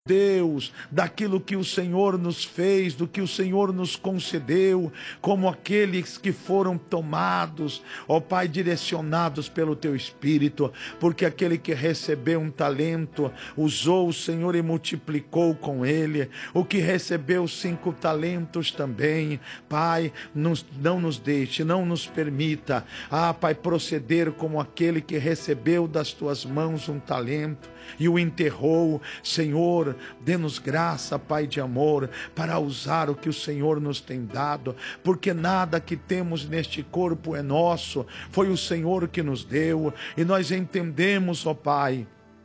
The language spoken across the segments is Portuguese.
Deus, daquilo que o Senhor nos fez, do que o Senhor nos concedeu, como aqueles que foram tomados, ó Pai, direcionados pelo Teu Espírito, porque aquele que recebeu um talento, usou o Senhor e multiplicou com ele, o que recebeu 5 talentos também, Pai, não nos deixe, não nos permita, Pai, proceder como aquele que recebeu das Tuas mãos um talento e o enterrou. Senhor, dê-nos graça, Pai de amor, para usar o que o Senhor nos tem dado, porque nada que temos neste corpo é nosso, foi o Senhor que nos deu, e nós entendemos, ó Pai,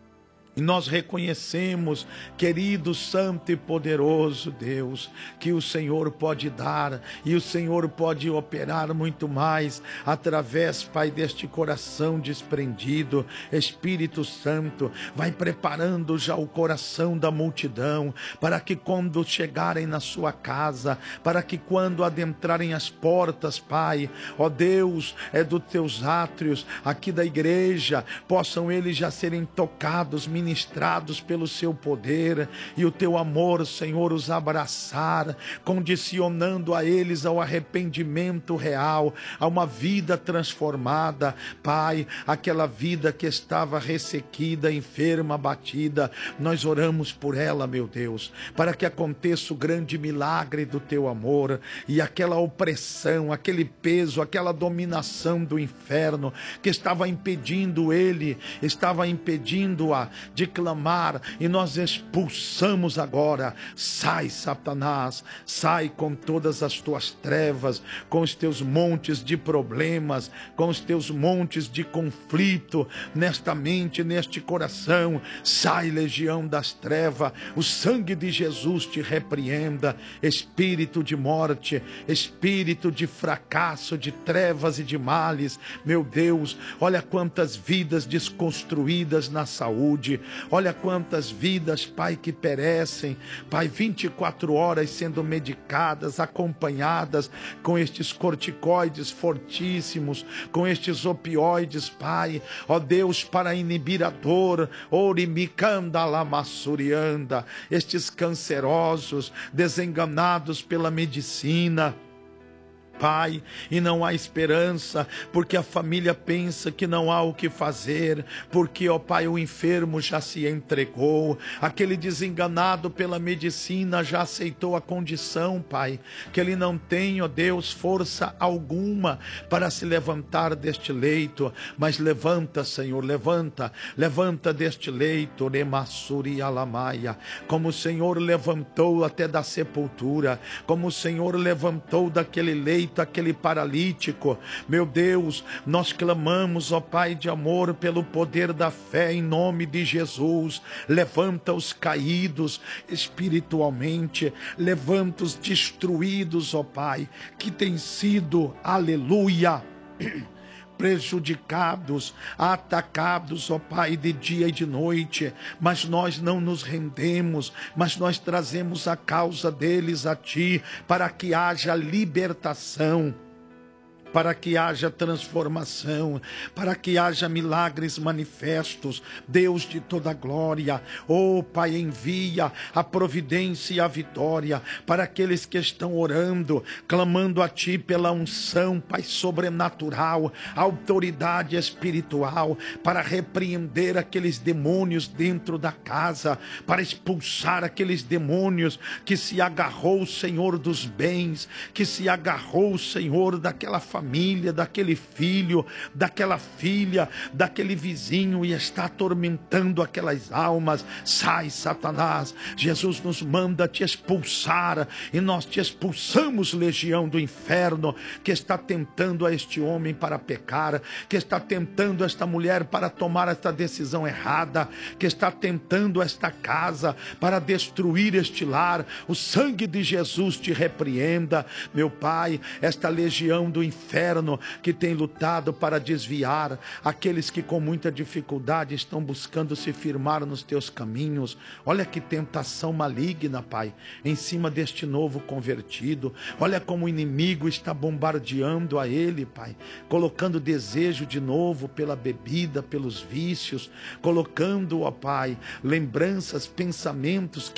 e nós reconhecemos, querido, santo e poderoso Deus, que o Senhor pode dar e o Senhor pode operar muito mais através, Pai, deste coração desprendido. Espírito Santo, vai preparando já o coração da multidão, para que quando chegarem na sua casa, para que quando adentrarem as portas, Pai, ó Deus, dos teus átrios, aqui da igreja, possam eles já serem tocados, ministrados pelo seu poder, e o teu amor, Senhor, os abraçar, condicionando a eles ao arrependimento real, a uma vida transformada, Pai, aquela vida que estava ressequida, enferma, abatida, nós oramos por ela, meu Deus, para que aconteça o grande milagre do teu amor, e aquela opressão, aquele peso, aquela dominação do inferno, que estava impedindo ele, estava impedindo-a de clamar, e nós expulsamos agora. Sai, Satanás, sai com todas as tuas trevas, com os teus montes de problemas, com os teus montes de conflito nesta mente, neste coração. Sai, legião das trevas, o sangue de Jesus te repreenda. Espírito de morte, espírito de fracasso, de trevas e de males, meu Deus, olha quantas vidas desconstruídas na saúde, olha quantas vidas, Pai, que perecem, Pai, 24 horas sendo medicadas, acompanhadas com estes corticoides fortíssimos, com estes opioides, Pai, ó Deus, para inibir a dor, orimicanda lamassurianda, estes cancerosos, desenganados pela medicina, Pai, e não há esperança, porque a família pensa que não há o que fazer, porque, ó Pai, o enfermo já se entregou, aquele desenganado pela medicina já aceitou a condição, Pai, que ele não tem, ó Deus, força alguma para se levantar deste leito, mas levanta, Senhor, levanta deste leito, remassuri alamaia, como o Senhor levantou até da sepultura, como o Senhor levantou daquele leito aquele paralítico, meu Deus, nós clamamos, ó Pai de amor, pelo poder da fé, em nome de Jesus. Levanta os caídos espiritualmente, levanta os destruídos, ó Pai, que tem sido, aleluia, prejudicados, atacados, ó Pai, de dia e de noite, mas nós não nos rendemos, mas nós trazemos a causa deles a Ti, para que haja libertação, para que haja transformação, para que haja milagres manifestos. Deus de toda glória, oh Pai, envia a providência e a vitória para aqueles que estão orando, clamando a Ti pela unção, Pai, sobrenatural, autoridade espiritual, para repreender aqueles demônios dentro da casa, para expulsar aqueles demônios que se agarrou, Senhor, dos bens, que se agarrou, Senhor, daquela família, daquele filho, daquela filha, daquele vizinho, e está atormentando aquelas almas. Sai, Satanás, Jesus nos manda te expulsar, e nós te expulsamos, legião do inferno, que está tentando a este homem para pecar, que está tentando esta mulher para tomar esta decisão errada, que está tentando esta casa para destruir este lar. O sangue de Jesus te repreenda, meu Pai, esta legião do inferno inferno que tem lutado para desviar aqueles que com muita dificuldade estão buscando se firmar nos teus caminhos. Olha que tentação maligna, Pai, em cima deste novo convertido. Olha como o inimigo está bombardeando a ele, Pai, colocando desejo de novo pela bebida, pelos vícios, colocando, ó Pai, lembranças, pensamentos